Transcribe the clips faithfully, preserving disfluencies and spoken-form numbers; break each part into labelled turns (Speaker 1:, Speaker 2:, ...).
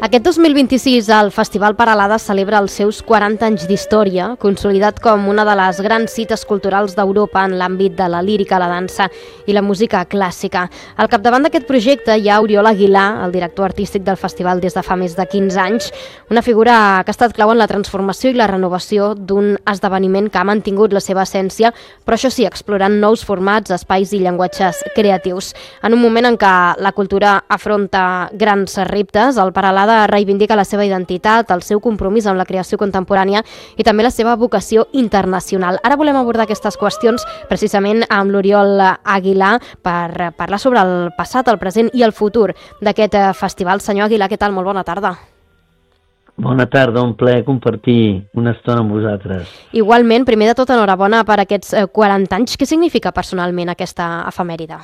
Speaker 1: Aquest dos mil vint-i-sis el Festival Peralada celebra els seus quaranta anys d'història, consolidat com una de les grans cites culturals d'Europa en l'àmbit de la lírica, la dansa i la música clàssica. Al capdavant d'aquest projecte hi ha Oriol Aguilar, el director artístic del festival des de fa més de quinze anys, una figura que ha estat clau en la transformació i la renovació d'un esdeveniment que ha mantingut la seva essència, però això sí, explorant nous formats, espais i llenguatges creatius. En un moment en què la cultura afronta grans reptes, el Peralada reivindica la seva identitat, el seu compromís amb la creació contemporània i també la seva vocació internacional. Ara volem abordar aquestes qüestions precisament amb l'Oriol Aguilar per parlar sobre el passat, el present i el futur d'aquest festival. Senyor Aguilar, què tal? Molt bona tarda.
Speaker 2: Bona tarda, un plaer compartir una estona amb vosaltres.
Speaker 1: Igualment, primer de tot, enhorabona per aquests quaranta anys. Què significa personalment aquesta efemèride?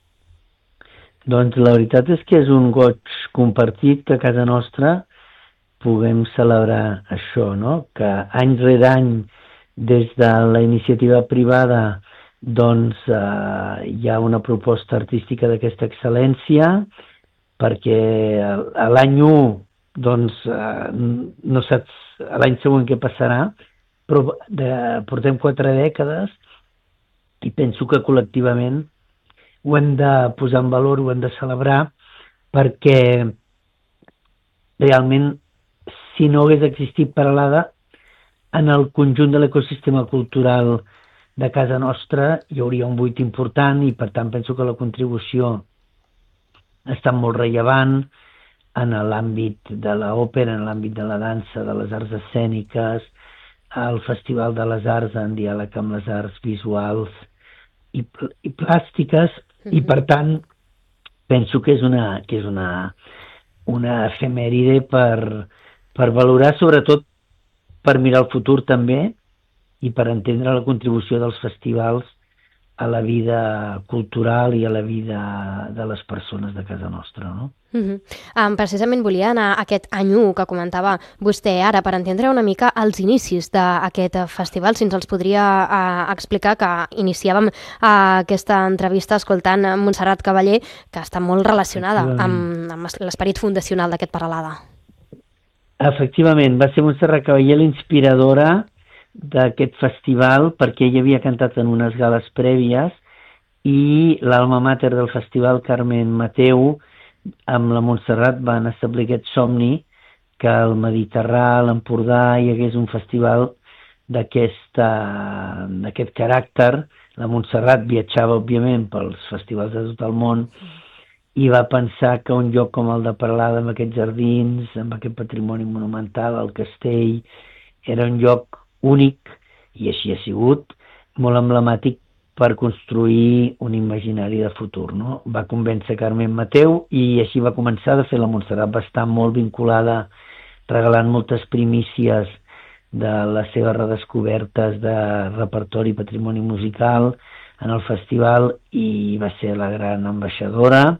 Speaker 2: Doncs la veritat és que és un goig compartit que a casa nostra puguem celebrar això, no? Que any rere any, des de la iniciativa privada, doncs eh, hi ha una proposta artística d'aquesta excel·lència, perquè a l'any u, doncs, eh, no saps l'any següent què passarà, però de, portem quatre dècades i penso que col·lectivament ho hem de posar en valor, ho hem de celebrar, perquè realment, si no hagués existit Peralada, en el conjunt de l'ecosistema cultural de casa nostra hi hauria un buit important i, per tant, penso que la contribució ha estat molt rellevant en l'àmbit de l'òpera, en l'àmbit de la dansa, de les arts escèniques, al Festival de les Arts en diàleg amb les arts visuals i, i plàstiques, i per tant penso que és una, que és una, una efemèride per, per valorar, sobretot per mirar el futur també i per entendre la contribució dels festivals a la vida cultural i a la vida de les persones de casa nostra, no?
Speaker 1: Uh-huh. Um, precisament volia anar a aquest any u que comentava vostè ara per entendre una mica els inicis d'aquest festival, si ens els podria uh, explicar, que iniciàvem uh, aquesta entrevista escoltant Montserrat Cavaller, que està molt relacionada amb, amb l'esperit fundacional d'aquest Peralada.
Speaker 2: Efectivament, va ser Montserrat Cavaller l'inspiradora d'aquest festival, perquè ella havia cantat en unes gales prèvies i l'alma mater del festival, Carmen Mateu, amb la Montserrat van establir aquest somni que al Mediterrà, a l'Empordà, hi hagués un festival d'aquest caràcter. La Montserrat viatjava, òbviament, pels festivals de tot el món i va pensar que un lloc com el de Peralada, amb aquests jardins, amb aquest patrimoni monumental, el castell, era un lloc únic, i així ha sigut, molt emblemàtic per construir un imaginari de futur, no? Va convèncer Carmen Mateu i així va començar. De fet, la Montserrat va estar molt vinculada, regalant moltes primícies de les seves redescobertes de repertori i patrimoni musical en el festival i va ser la gran ambaixadora.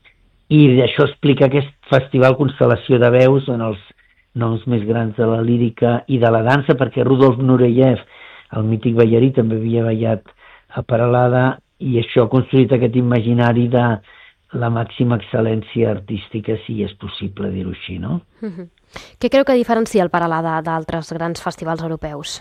Speaker 2: I això explica aquest festival Constel·lació de Veus, en els noms més grans de la lírica i de la dansa, perquè Rudolf Nureyev, el mític ballarí, també havia ballat a Peralada, i això ha construït aquest imaginari de la màxima excel·lència artística, si és possible dir-ho així, no?
Speaker 1: Uh-huh. Què creu que diferencia el Peralada d'altres grans festivals europeus?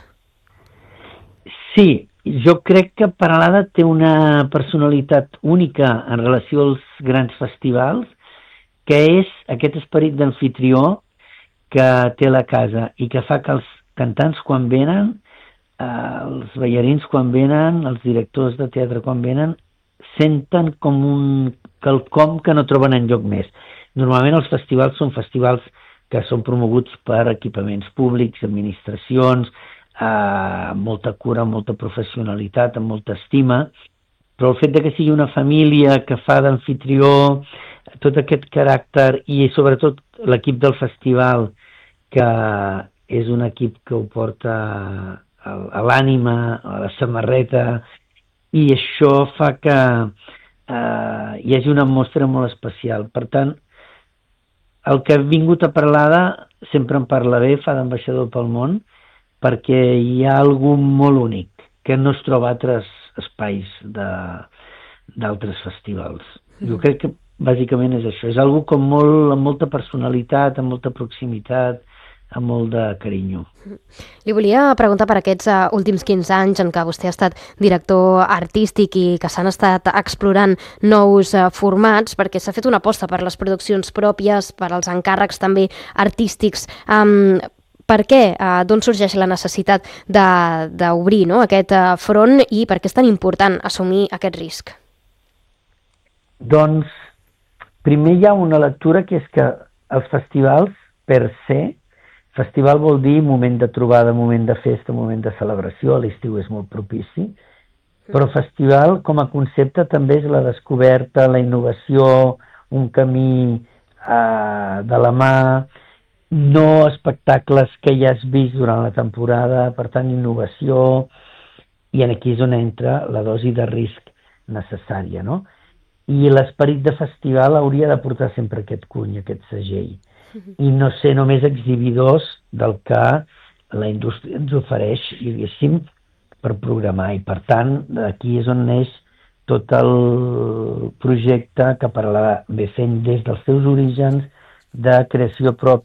Speaker 2: Sí, jo crec que Peralada té una personalitat única en relació als grans festivals, que és aquest esperit d'anfitrió que té la casa i que fa que els cantants quan venen, eh, els ballarins quan venen, els directors de teatre quan venen, senten com un quelcom que no troben enlloc més. Normalment els festivals són festivals que són promoguts per equipaments públics, administracions, eh, amb molta cura, amb molta professionalitat, amb molta estima, però el fet de que sigui una família que fa d'anfitrió, tot aquest caràcter i sobretot l'equip del festival, que és un equip que ho porta a l'ànima, a la samarreta, i això fa que eh, hi hagi una mostra molt especial. Per tant, el que ha vingut a Peralada sempre en parla bé, fa d'ambaixador pel món, perquè hi ha algú molt únic que no es troba a altres espais d'altres festivals. Jo crec que bàsicament és això. És algo com molt, amb molta personalitat, amb molta proximitat, amb molt de carinyo.
Speaker 1: Li volia preguntar per aquests uh, últims quinze anys en què vostè ha estat director artístic i que s'han estat explorant nous uh, formats, perquè s'ha fet una aposta per les produccions pròpies, per als encàrrecs també artístics. Um, per què? Uh, D'on sorgeix la necessitat d'obrir no, aquest uh, front i per què és tan important assumir aquest risc?
Speaker 2: Doncs, primer hi ha una lectura que és que els festivals, per se, festival vol dir moment de trobada, moment de festa, moment de celebració, a l'estiu és molt propici, però festival com a concepte també és la descoberta, la innovació, un camí eh, de la mà, no espectacles que ja has vist durant la temporada, per tant innovació, i aquí és on entra la dosi de risc necessària, no? I l'esperit de festival hauria de portar sempre aquest cuny, aquest segell, i no ser només exhibidors del que la indústria ens ofereix, diguéssim, per programar. I per tant, aquí és on neix tot el projecte que Paralada ve fent des dels seus orígens de creació pròpia